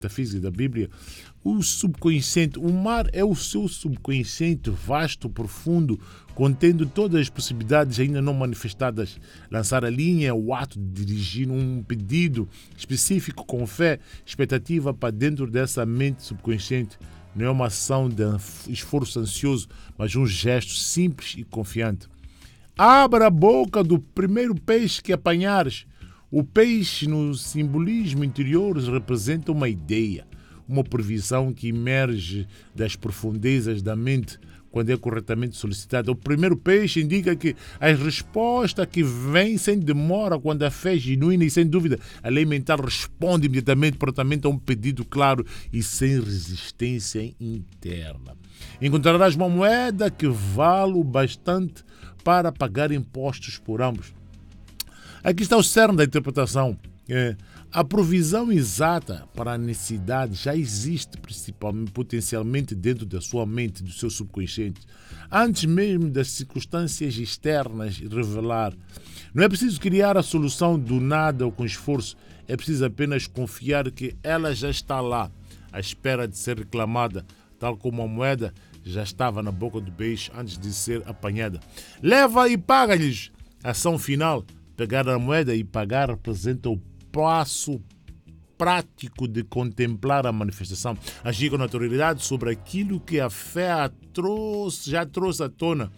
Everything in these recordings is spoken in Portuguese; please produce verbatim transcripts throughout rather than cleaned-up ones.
metafísica da Bíblia, o subconsciente, o mar é o seu subconsciente vasto, profundo, contendo todas as possibilidades ainda não manifestadas. Lançar a linha é o ato de dirigir um pedido específico com fé, expectativa para dentro dessa mente subconsciente. Não é uma ação de esforço ansioso, mas um gesto simples e confiante. Abra a boca do primeiro peixe que apanhares. O peixe, no simbolismo interior, representa uma ideia, uma previsão que emerge das profundezas da mente quando é corretamente solicitada. O primeiro peixe indica que a resposta que vem sem demora, quando a fé é genuína e sem dúvida, a lei mental responde imediatamente, prontamente a um pedido claro e sem resistência interna. Encontrarás uma moeda que vale o bastante para pagar impostos por ambos. Aqui está o cerne da interpretação. É, a provisão exata para a necessidade já existe principalmente, potencialmente dentro da sua mente, do seu subconsciente, antes mesmo das circunstâncias externas revelar. Não é preciso criar a solução do nada ou com esforço, é preciso apenas confiar que ela já está lá, à espera de ser reclamada, tal como a moeda já estava na boca do peixe antes de ser apanhada. Leva e paga-lhes. Ação final. Pegar a moeda e pagar representa o passo prático de contemplar a manifestação. Agir com naturalidade sobre aquilo que a fé trouxe, já trouxe à tona.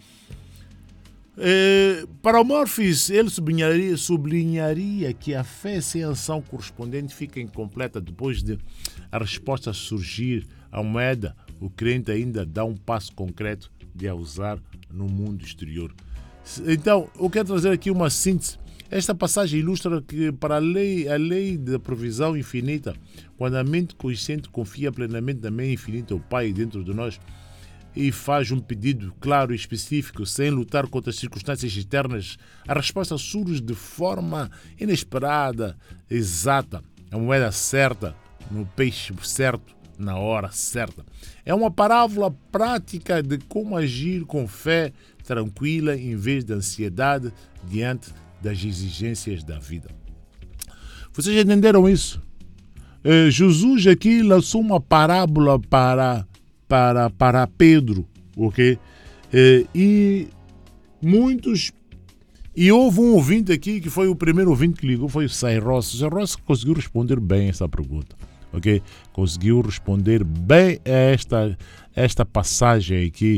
É, para o Morpheus, ele sublinharia, sublinharia que a fé sem ação correspondente fica incompleta. Depois de a resposta surgir, a moeda, o crente ainda dá um passo concreto de a usar no mundo exterior. Então, eu quero trazer aqui uma síntese. Esta passagem ilustra que, para a lei, a lei da provisão infinita, quando a mente consciente confia plenamente na mente infinita, o Pai dentro de nós, e faz um pedido claro e específico, sem lutar contra as circunstâncias externas, a resposta surge de forma inesperada, exata, a moeda certa, no peixe certo, na hora certa. É uma parábola prática de como agir com fé tranquila em vez de ansiedade diante das exigências da vida. Vocês entenderam isso? Eh, Jesus aqui lançou uma parábola para, para, para Pedro, ok? Eh, e muitos... E houve um ouvinte aqui, que foi o primeiro ouvinte que ligou, foi o Sairos. O Sairos conseguiu responder bem essa pergunta, ok? Conseguiu responder bem a esta, esta passagem aqui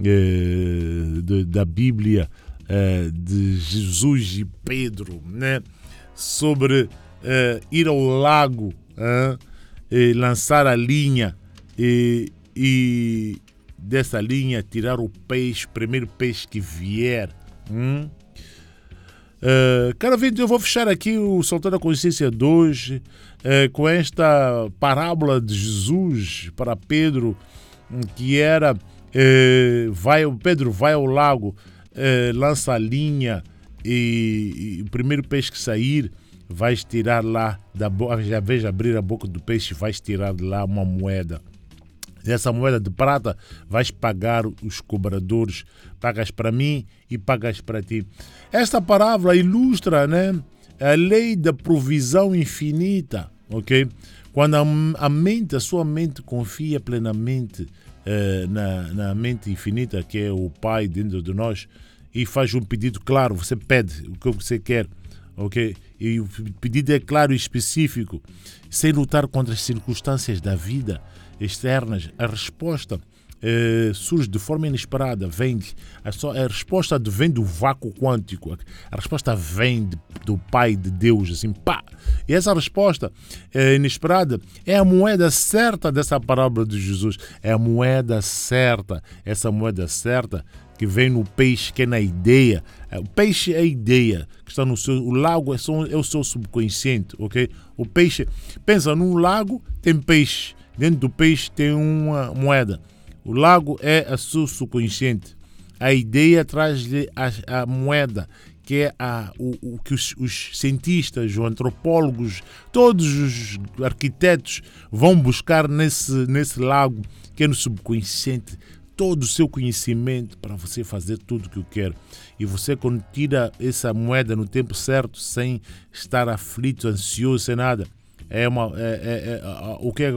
eh, de, da Bíblia, de Jesus e Pedro, né? Sobre uh, ir ao lago, uh, e lançar a linha e, e dessa linha tirar o peixe, o primeiro peixe que vier. Hum? Uh, cara, eu vou fechar aqui o Soltando a Consciência de hoje uh, com esta parábola de Jesus para Pedro, que era uh, vai, Pedro vai ao lago, Uh, lança a linha e, e o primeiro peixe que sair vais tirar lá da boca, já vez abrir a boca do peixe, vais tirar de lá uma moeda. Essa moeda de prata vais pagar os cobradores, pagas para mim e pagas para ti. Esta parábola ilustra, né, a lei da provisão infinita, ok? Quando a, a mente, a sua mente confia plenamente uh, na, na mente infinita, que é o Pai dentro de nós, e faz um pedido claro, você pede o que você quer, ok? E o pedido é claro e específico, sem lutar contra as circunstâncias da vida externas. A resposta eh, surge de forma inesperada, vem, a, só, a resposta vem do vácuo quântico, a resposta vem de, do Pai de Deus, assim, pá! E essa resposta eh, inesperada é a moeda certa dessa parábola de Jesus, é a moeda certa, essa moeda certa que vem no peixe, que é na ideia. O peixe é a ideia que está no seu... O lago é, só, é o seu subconsciente, ok? O peixe... Pensa, num lago tem peixe. Dentro do peixe tem uma moeda. O lago é a seu subconsciente. A ideia traz-lhe a, a moeda, que é a, o, o que os, os cientistas, os antropólogos, todos os arquitetos vão buscar nesse, nesse lago, que é no subconsciente, todo o seu conhecimento para você fazer tudo o que eu quero. E você, quando tira essa moeda no tempo certo, sem estar aflito, ansioso, sem nada, é uma, é, é, é, o que